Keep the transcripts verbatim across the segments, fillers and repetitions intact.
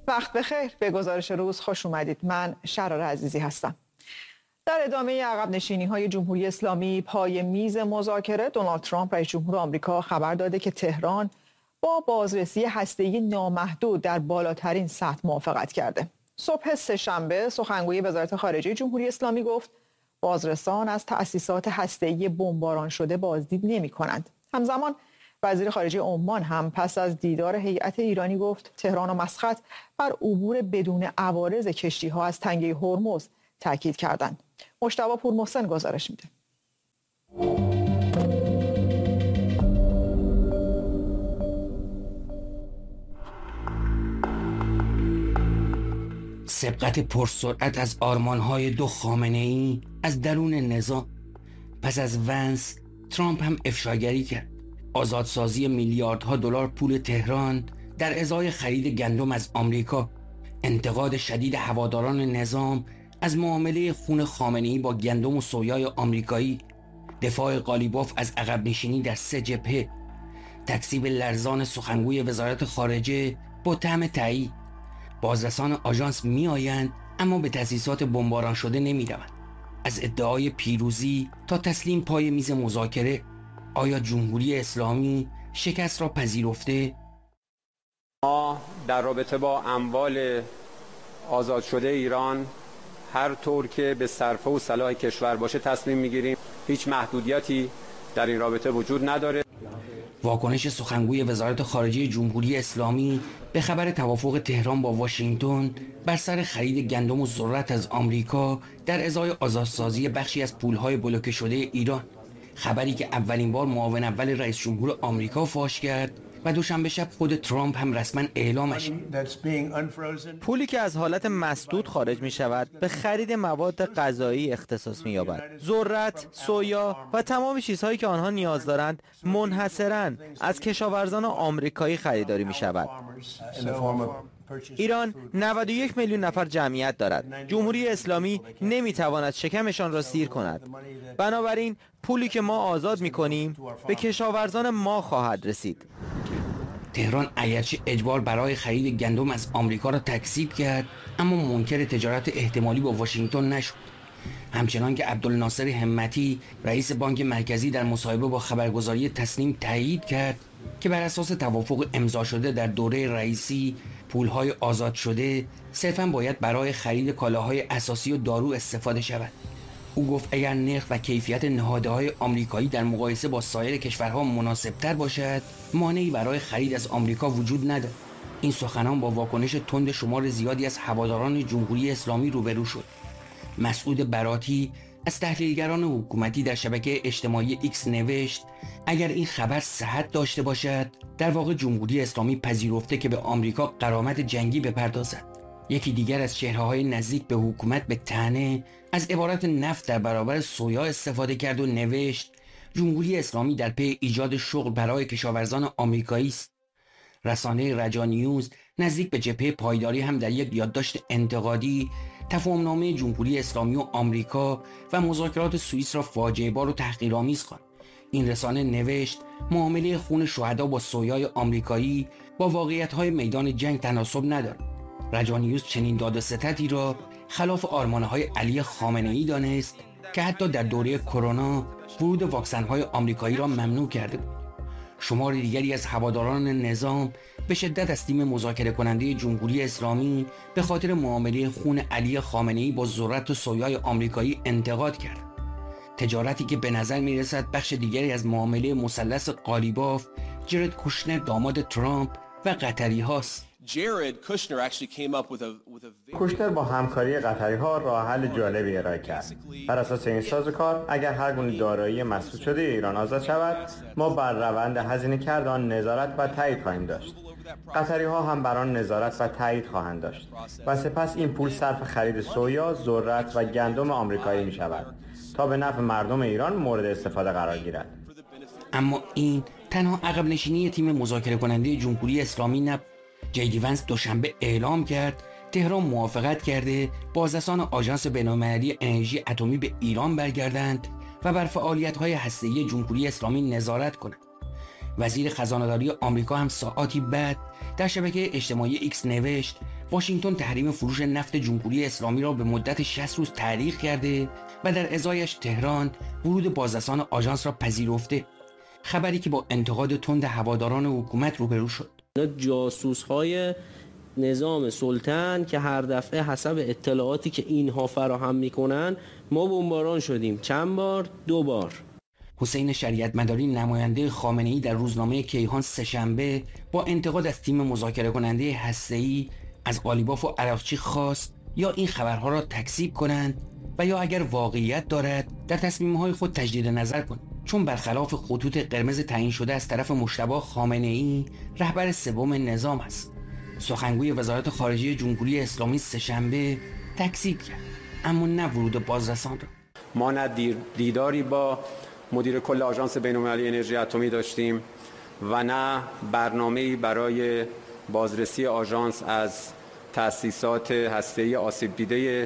وقت بخیر. به گزارش روز خوش اومدید. من شرار عزیزی هستم. در ادامه عقب نشینی های جمهوری اسلامی پای میز مذاکره، دونالد ترامپ رئیس جمهور آمریکا خبر داده که تهران با بازرسی هسته‌ای نامحدود در بالاترین سطح موافقت کرده. صبح سه‌شنبه سخنگوی وزارت خارجه جمهوری اسلامی گفت بازرسان از تأسیسات هسته‌ای بمباران شده بازدید نمی‌کنند. همزمان وزیر خارجه عمان هم پس از دیدار هیئت ایرانی گفت تهران و مسقط بر عبور بدون عوارض کشتی‌ها از تنگه هرمز تاکید کردند. مجتبی پورمحسن گزارش میده. سبقت پرسرعت از آرمان‌های دو خامنه‌ای از درون نظام. پس از ونس، ترامپ هم افشاگری کرد. آزادسازی میلیاردها دلار پول تهران در ازای خرید گندم از آمریکا. انتقاد شدید هواداران نظام از معامله خون خامنه‌ای با گندم و سویای آمریکایی. دفاع قالیباف از عقب نشینی در سه جبهه. تکذیب لرزان سخنگوی وزارت خارجه با طعم تایید. بازرسان آژانس می آیند اما به تأسیسات بمباران شده نمی روند. از ادعای پیروزی تا تسلیم پای میز مذاکره، آیا جمهوری اسلامی شکست را پذیرفته؟ ما در رابطه با اموال آزاد شده ایران هر طور که به صرفه و صلاح کشور باشه تصمیم میگیریم. هیچ محدودیتی در این رابطه وجود نداره. واکنش سخنگوی وزارت خارجه جمهوری اسلامی به خبر توافق تهران با واشنگتن بر سر خرید گندم و ذرت از آمریکا در ازای آزادسازی بخشی از پولهای بلوکه شده ایران. خبری که اولین بار معاون اول رئیس جمهور آمریکا فاش کرد و دوشنبه شب خود ترامپ هم رسما اعلامش. پولی که از حالت مسدود خارج می شود به خرید مواد غذایی اختصاص می یابد. ذرت، سویا و تمام چیزهایی که آنها نیاز دارند منحصراً از کشاورزان آمریکایی خریداری می شود. ایران نود و یک میلیون نفر جمعیت دارد. جمهوری اسلامی نمیتواند شکمشان را سیر کند. بنابراین پولی که ما آزاد میکنیم به کشاورزان ما خواهد رسید. تهران اگرچه اجبار برای خرید گندم از آمریکا را تکذیب کرد، اما منکر تجارت احتمالی با واشنگتن نشد. همچنان که عبدالناصر همتی رئیس بانک مرکزی در مصاحبه با خبرگزاری تسنیم تایید کرد که بر اساس توافق امضا شده در دوره رئیسی پولهای آزاد شده صرفاً باید برای خرید کالاهای اساسی و دارو استفاده شود. او گفت اگر نرخ و کیفیت نهادهای آمریکایی در مقایسه با سایر کشورها مناسبتر باشد، مانعی برای خرید از آمریکا وجود ندارد. این سخنان با واکنش تند شمار زیادی از هواداران جمهوری اسلامی روبرو شد. مسعود براتی از تحلیلگران حکومتی در شبکه اجتماعی ایکس نوشت اگر این خبر صحت داشته باشد، در واقع جمهوری اسلامی پذیرفته که به آمریکا غرامت جنگی بپردازد. یکی دیگر از چهره‌های نزدیک به حکومت به طعنه از عبارت نفت در برابر سویا استفاده کرد و نوشت جمهوری اسلامی در پی ایجاد شغل برای کشاورزان آمریکایی است. رسانه رجا نیوز نزدیک به جبهه پایداری هم در یک یادداشت انتقادی تفاهمنامه جمهوری اسلامی و آمریکا و مذاکرات سوئیس را فاجعه بار و تحقیرآمیز خواند. این رسانه نوشت معامله خون شهدا با سویای آمریکایی با واقعیت‌های میدان جنگ تناسب ندارد. رجا نیوز چنین داد و ستدی را خلاف آرمان‌های علی خامنه‌ای دانست که حتی در دوره کرونا ورود واکسن‌های آمریکایی را ممنوع کرده بود. شمار دیگری از هواداران نظام به شدت از تیم مذاکره کننده جمهوری اسلامی به خاطر معامله خون علی خامنه‌ای با ذرت و سویای آمریکایی انتقاد کرد. تجارتی که به نظر می‌رسد بخش دیگری از معامله مثلث قالیباف، جرد کوشنر داماد ترامپ و قطری هاست. کوشنر با همکاری قطری ها راه حل جالبی ارائه کرد. بر اساس این سازوکار اگر هر گونه دارایی مسدود شده ایران آزاد شود، ما بر روند هزینه کرد آن نظارت و تایید خواهیم داشت. قطری ها هم بر آن نظارت و تایید خواهند داشت و سپس این پول صرف خرید سویا، ذرت و گندم آمریکایی می شود تا به نفع مردم ایران مورد استفاده قرار گیرد. اما این تنها عقب نشینی تیم مذاکره کننده جمهوری اسلامی نبود. جی دی ونس دوشنبه اعلام کرد تهران موافقت کرده بازرسان آژانس بین‌المللی انرژی اتمی به ایران برگردند و بر فعالیت‌های هسته‌ای جمهوری اسلامی نظارت کنند. وزیر خزانه‌داری آمریکا هم ساعاتی بعد در شبکه اجتماعی ایکس نوشت واشنگتن تحریم فروش نفت جمهوری اسلامی را به مدت شصت روز تعلیق کرده و در ازایش تهران ورود بازرسان آژانس را پذیرفته. خبری که با انتقاد تند هواداران حکومت روبرو شد. جاسوس‌های نظام سلطان که هر دفعه حسب اطلاعاتی که اینها فراهم میکنن ما بمباران شدیم. چند بار؟ دو بار. حسین شریعت مداری نماینده خامنه‌ای در روزنامه کیهان سه‌شنبه با انتقاد از تیم مذاکره کننده هسته‌ای از قالیباف و عراقچی خواست یا این خبرها را تکذیب کنند و یا اگر واقعیت دارد در تصمیم‌های خود تجدید نظر کنند، چون برخلاف خطوط قرمز تعیین شده از طرف مجتبی خامنه‌ای رهبر سوم نظام است. سخنگوی وزارت خارجه جمهوری اسلامی سه‌شنبه تکذیب کرد، اما نه ورود بازرسان را. ما نه دیداری با مدیر کل آژانس بین‌المللی انرژی اتمی داشتیم و نه برنامه‌ای برای بازرسی آژانس از تأسیسات هسته‌ای آسیب دیده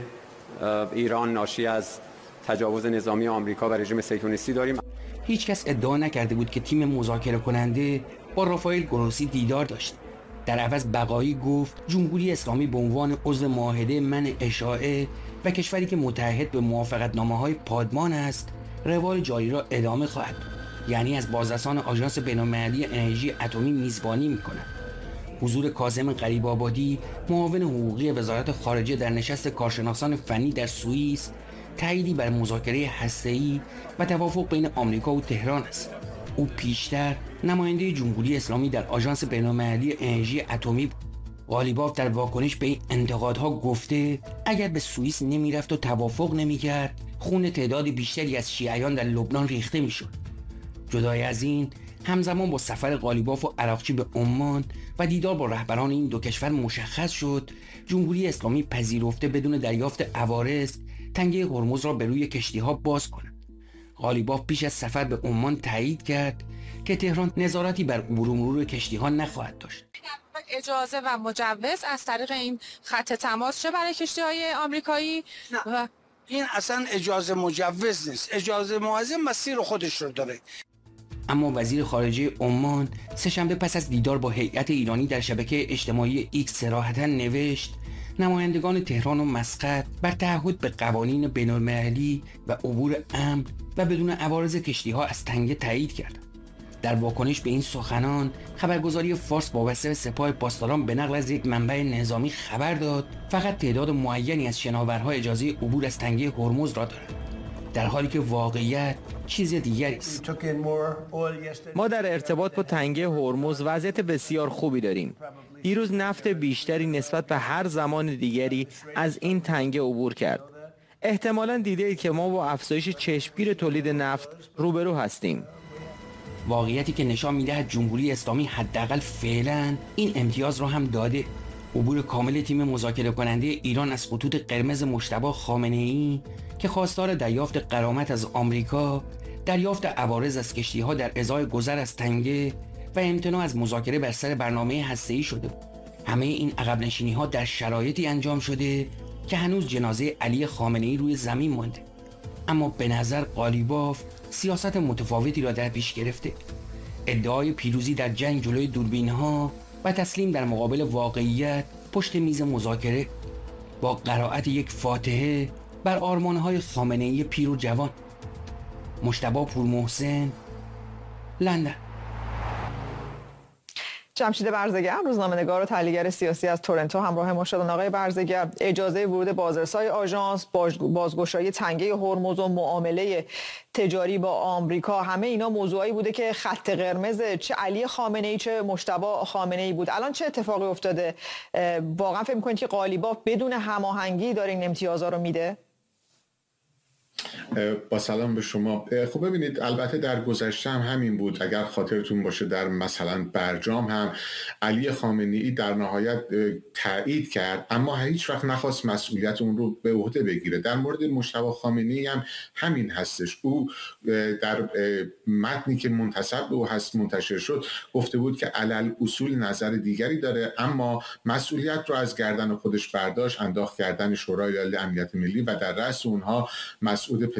ایران ناشی از تجاوز نظامی آمریکا و رژیم صهیونیستی داریم. هیچ کس ادعا نکرده بود که تیم مذاکره کننده با رافائل گروسی دیدار داشت. در عوض بقایی گفت جمهوری اسلامی به عنوان عضو معاهده منع اشاعه و کشوری که متعهد به موافقتنامه‌های پادمان است، روال جاری را ادامه خواهد، یعنی از بازرسان آژانس بین‌المللی انرژی اتمی میزبانی می‌کند. حضور کاظم غریب‌آبادی، معاون حقوقی وزارت خارجه در نشست کارشناسان فنی در سوئیس، تأییدی بر مذاکره هسته‌ای و توافق بین آمریکا و تهران است. او پیشتر نماینده جمهوری اسلامی در آژانس بین‌المللی انرژی اتمی بود. قالیباف در واکنش به انتقادها گفته اگر به سوئیس نمیرفت و توافق نمیکرد، خون تعداد بیشتری از شیعیان در لبنان ریخته میشد. جدای از این، همزمان با سفر قالیباف و عراقچی به عمان و دیدار با رهبران این دو کشور مشخص شد جمهوری اسلامی پذیرفته بدون دریافت عوارض تنگه هرمز را به روی کشتی‌ها باز کند. قالیباف پیش از سفر به عمان تایید کرد که تهران نظارتی بر عبور و مرور کشتی‌ها نخواهد داشت. اجازه و مجوز از طریق این خط تماس چه برای کشتی‌های آمریکایی و این اصلا اجازه مجوز نیست. اجازه معظم مسیر خودش رو داره. اما وزیر خارجه عمان سه‌شنبه پس از دیدار با هیئت ایرانی در شبکه اجتماعی ایکس صراحتاً نوشت نمایندگان تهران و مسقط بر تعهد به قوانین بین‌المللی و عبور امن و بدون عوارض کشتی‌ها از تنگه تایید کردند. در واکنش به این سخنان، خبرگزاری فارس وابسته به سپاه پاسداران به نقل از یک منبع نظامی خبر داد فقط تعداد معینی از شناورها اجازه عبور از تنگه هرمز را دارند، در حالی که واقعیت چیز دیگری است. ما در ارتباط با تنگه هرمز وضعیت بسیار خوبی داریم. دیروز نفت بیشتری نسبت به هر زمان دیگری از این تنگه عبور کرد. احتمالاً دیدید که ما با افزایش چشمگیر تولید نفت روبرو هستیم. واقعیتی که نشان می‌دهد جمهوری اسلامی حداقل فعلاً این امتیاز را هم داده. عبور کامل تیم مذاکره کننده ایران از خطوط قرمز مجتبی خامنه‌ای که خواستار دریافت غرامت از آمریکا، دریافت عوارض از کشتی‌ها در ازای گذر از تنگه و امتناع از مذاکره بر سر برنامه هسته‌ای شده. همه این عقب نشینی‌ها در شرایطی انجام شده که هنوز جنازه علی خامنه‌ای روی زمین مانده. اما به نظر قالیباف سیاست متفاوتی را در پیش گرفته. ادعای پیروزی در جنگ جلوی دوربین‌ها و تسلیم در مقابل واقعیت پشت میز مذاکره با قرائت یک فاتحه بر آرمان‌های خامنه‌ای پیر و جوان. مجتبی پورمحسن، لندن. جمشید برزگر، روزنامه‌نگار و تحلیلگر سیاسی از تورنتو همراه ما شدن. آقای برزگر، اجازه ورود بازرسای آژانس، بازگشایی تنگه هرمز و معامله تجاری با آمریکا، همه اینا موضوعی بوده که خط قرمز چه علی خامنه‌ای چه مجتبی خامنه‌ای بود. الان چه اتفاقی افتاده؟ واقعا فکر می‌کنید که قالیباف بدون هماهنگی داره این امتیازها رو میده؟ با سلام به شما. خب ببینید، البته در گذشته هم همین بود. اگر خاطرتون باشه در مثلا برجام هم علی خامنه‌ای در نهایت تایید کرد، اما هیچ وقت نخواست مسئولیت اون رو به عهده بگیره. در مورد مجتبی خامنه‌ای هم همین هستش. او در متنی که منتسب به او هست منتشر شد گفته بود که علل اصول نظر دیگری داره، اما مسئولیت رو از گردن خودش برداشت، انداخت گردن شورای عالی امنیت ملی و در رأس اونها مسعود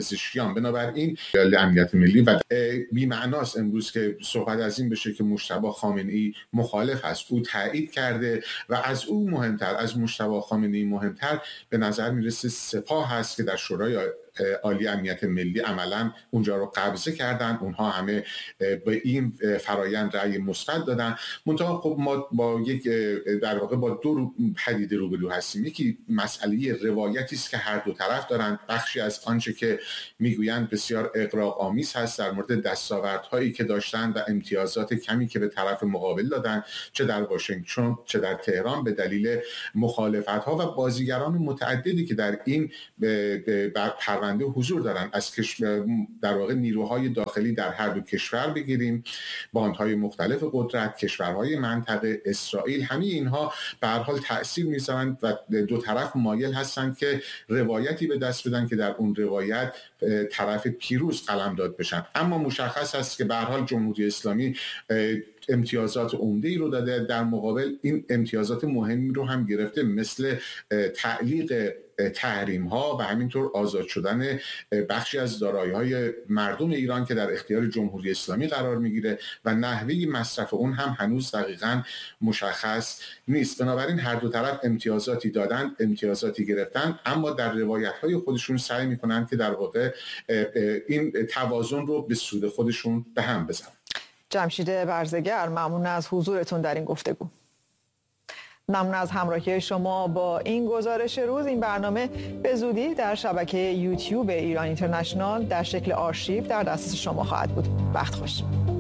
پزشکیان. بنابراین امنیت ملی و بی‌معناست امروز که صحبت از این بشه که مجتبی خامنه‌ای مخالف است. او تایید کرده و از او مهمتر، از مجتبی خامنه‌ای مهمتر به نظر میرسه سپاه هست که در شورای عالی امنیت ملی عملا اونجا رو قبضه کردن. اونها همه به این فرایند رأی مثبت دادن. منتها خب ما با یک در واقع با دو پدیده روبرو هستیم. یکی مسئله روایتی است که هر دو طرف دارن. بخشی از آنچه که میگویند بسیار اغراق‌آمیز هست در مورد دستاوردهایی که داشتن و امتیازات کمی که به طرف مقابل دادن، چه در واشنگتن چه در تهران، به دلیل مخالفت‌ها و بازیگران متعددی که در این بر حضور دارن. از در واقع نیروهای داخلی در هر دو کشور بگیریم، باندهای مختلف قدرت، کشورهای منطقه، اسرائیل، همه اینها به هر حال تأثیر میذارن و دو طرف مایل هستند که روایتی به دست بدن که در اون روایت طرف پیروز قلمداد بشن. اما مشخص است که به هر حال جمهوری اسلامی امتیازات عمده‌ای رو داده، در مقابل این امتیازات مهمی رو هم گرفته، مثل تعلیق تحریم ها و همینطور آزاد شدن بخشی از دارایی‌های مردم ایران که در اختیار جمهوری اسلامی قرار میگیره و نحوه مصرف اون هم هنوز دقیقاً مشخص نیست. بنابراین هر دو طرف امتیازاتی دادن، امتیازاتی گرفتن، اما در روایت‌های خودشون سعی میکنن که در واقع این توازن رو به سود خودشون به هم بزنن. جمشید برزگر، ممنون از حضورتون در این گفتگو. ممنون از همراهی شما با این گزارش روز. این برنامه به زودی در شبکه یوتیوب ایران اینترنشنال در شکل آرشیو در دست شما خواهد بود. وقت خوش.